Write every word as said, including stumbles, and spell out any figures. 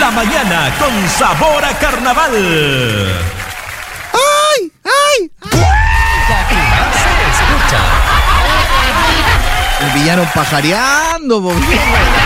La mañana con sabor a carnaval. ¡Ay! ¡Ay! La que más se escucha. Me pillaron pajareando, porque...